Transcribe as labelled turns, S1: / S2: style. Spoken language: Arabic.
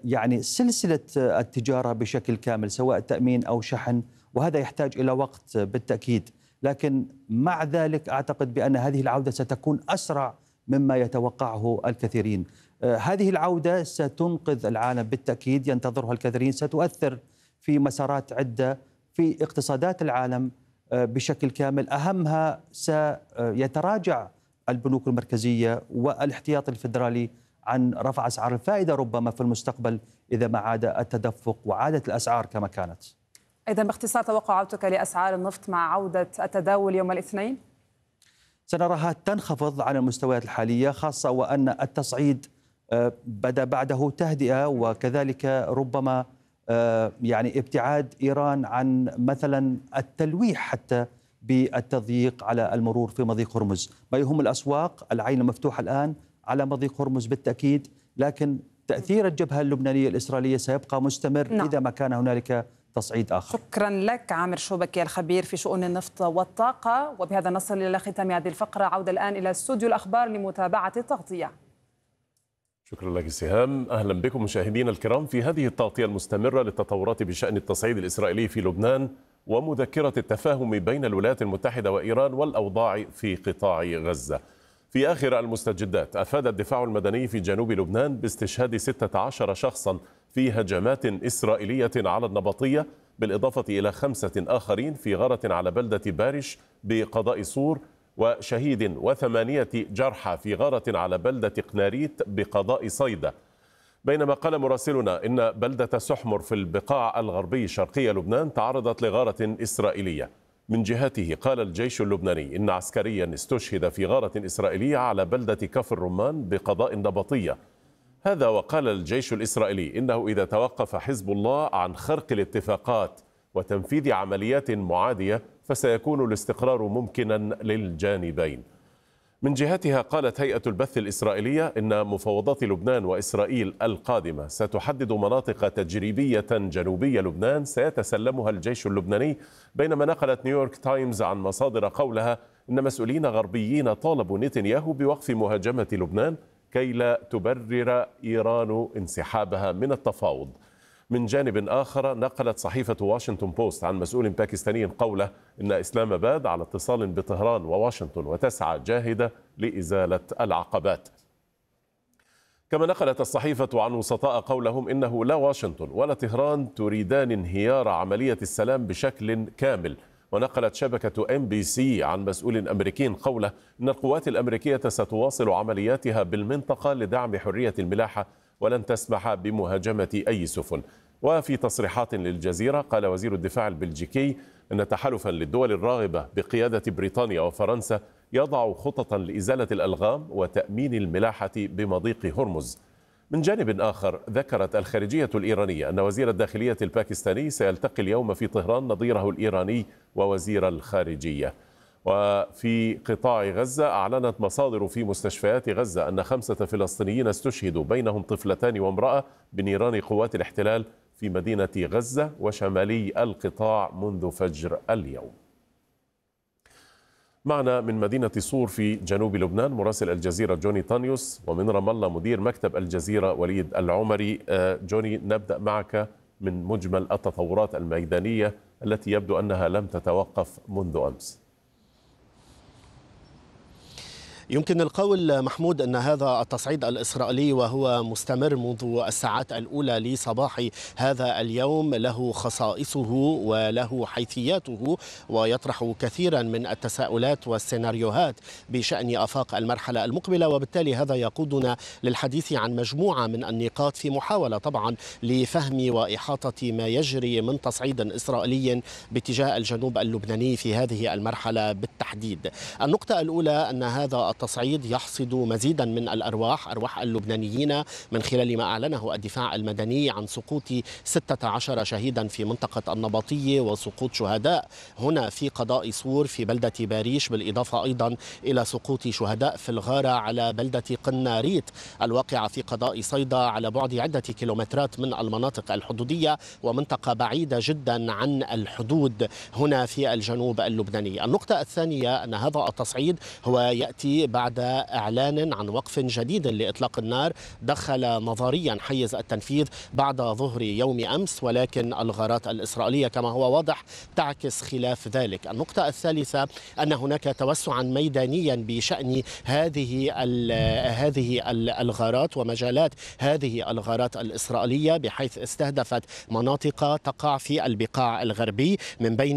S1: يعني سلسلة التجارة بشكل كامل، سواء تأمين أو شحن، وهذا يحتاج إلى وقت بالتأكيد. لكن مع ذلك أعتقد بأن هذه العودة ستكون أسرع مما يتوقعه الكثيرين. هذه العودة ستنقذ العالم بالتأكيد، ينتظرها الكثيرين، ستؤثر في مسارات عدة في اقتصادات العالم بشكل كامل. أهمها سيتراجع البنوك المركزية والاحتياطي الفيدرالي عن رفع أسعار الفائدة ربما في المستقبل إذا ما عاد التدفق وعادت الأسعار كما كانت.
S2: إذا باختصار توقعاتك لأسعار النفط مع عودة التداول يوم الاثنين؟
S1: سنراها تنخفض عن المستويات الحالية، خاصة وأن التصعيد بدأ بعده تهدئة، وكذلك ربما يعني ابتعاد إيران عن مثلا التلويح حتى بالتضييق على المرور في مضيق هرمز. ما يهم الأسواق، العين مفتوحة الآن على مضيق هرمز بالتأكيد، لكن تأثير الجبهة اللبنانية الإسرائيلية سيبقى مستمر إذا ما كان هنالك تصعيد آخر.
S2: شكرا لك عامر شوبكي الخبير في شؤون النفط والطاقة. وبهذا نصل إلى ختام هذه الفقرة. عودة الآن إلى استوديو الأخبار لمتابعة التغطية.
S3: شكرا لك سهام. أهلا بكم مشاهدينا الكرام في هذه التغطية المستمرة للتطورات بشأن التصعيد الإسرائيلي في لبنان ومذكرة التفاهم بين الولايات المتحدة وإيران والأوضاع في قطاع غزة. في آخر المستجدات أفاد الدفاع المدني في جنوب لبنان باستشهاد 16 شخصا في هجمات إسرائيلية على النبطية، بالإضافة إلى 5 آخرين في غارة على بلدة بارش بقضاء صور، وشهيد و8 جرحى في غارة على بلدة قناريت بقضاء صيدا. بينما قال مراسلنا إن بلدة سحمر في البقاع الغربي شرقي لبنان تعرضت لغارة إسرائيلية. من جهته قال الجيش اللبناني إن عسكريا استشهد في غارة إسرائيلية على بلدة كفر الرمان بقضاء النبطية. هذا وقال الجيش الإسرائيلي إنه إذا توقف حزب الله عن خرق الاتفاقات وتنفيذ عمليات معادية فسيكون الاستقرار ممكنا للجانبين. من جهتها قالت هيئة البث الإسرائيلية إن مفاوضات لبنان وإسرائيل القادمة ستحدد مناطق تجريبية جنوبية لبنان سيتسلمها الجيش اللبناني، بينما نقلت نيويورك تايمز عن مصادر قولها إن مسؤولين غربيين طالبوا نتنياهو بوقف مهاجمة لبنان كي لا تبرر إيران انسحابها من التفاوض. من جانب آخر نقلت صحيفة واشنطن بوست عن مسؤول باكستاني قوله إن إسلام آباد على اتصال بطهران وواشنطن وتسعى جاهدة لإزالة العقبات. كما نقلت الصحيفة عن وسطاء قولهم إنه لا واشنطن ولا طهران تريدان انهيار عملية السلام بشكل كامل. ونقلت شبكة MBC عن مسؤول أمريكي قوله إن القوات الأمريكية ستواصل عملياتها بالمنطقة لدعم حرية الملاحة ولن تسمح بمهاجمة أي سفن. وفي تصريحات للجزيرة قال وزير الدفاع البلجيكي أن تحالفا للدول الراغبة بقيادة بريطانيا وفرنسا يضع خططا لإزالة الألغام وتأمين الملاحة بمضيق هرمز. من جانب آخر ذكرت الخارجية الإيرانية أن وزير الداخلية الباكستاني سيلتقي اليوم في طهران نظيره الإيراني ووزير الخارجية. وفي قطاع غزة أعلنت مصادر في مستشفيات غزة أن 5 فلسطينيين استشهدوا بينهم طفلتان وامرأة بنيران قوات الاحتلال في مدينة غزة وشمالي القطاع منذ فجر اليوم. معنا من مدينة صور في جنوب لبنان مراسل الجزيرة جوني طانيوس، ومن رام الله مدير مكتب الجزيرة وليد العمري. جوني، نبدأ معك من مجمل التطورات الميدانية التي يبدو أنها لم تتوقف منذ أمس.
S4: يمكن القول محمود أن هذا التصعيد الإسرائيلي وهو مستمر منذ الساعات الأولى لصباح هذا اليوم له خصائصه وله حيثياته، ويطرح كثيرا من التساؤلات والسيناريوهات بشأن آفاق المرحلة المقبلة، وبالتالي هذا يقودنا للحديث عن مجموعة من النقاط في محاولة طبعا لفهم وإحاطة ما يجري من تصعيد إسرائيلي باتجاه الجنوب اللبناني في هذه المرحلة بالتحديد. النقطة الأولى أن هذا التصعيد يحصد مزيدا من أرواح اللبنانيين من خلال ما أعلنه الدفاع المدني عن سقوط 16 شهيدا في منطقة النبطية وسقوط شهداء هنا في قضاء صور في بلدة باريش، بالإضافة أيضا إلى سقوط شهداء في الغارة على بلدة قناريت الواقعة في قضاء صيدا على بعد عدة كيلومترات من المناطق الحدودية ومنطقة بعيدة جدا عن الحدود هنا في الجنوب اللبناني. النقطة الثانية أن هذا التصعيد هو يأتي الإسرائيلي بعد إعلان عن وقف جديد لإطلاق النار دخل نظريا حيز التنفيذ بعد ظهر يوم أمس، ولكن الغارات الإسرائيلية كما هو واضح تعكس خلاف ذلك. النقطة الثالثة أن هناك توسعا ميدانيا بشأن هذه الغارات ومجالات هذه الغارات الإسرائيلية، بحيث استهدفت مناطق تقع في البقاع الغربي من بين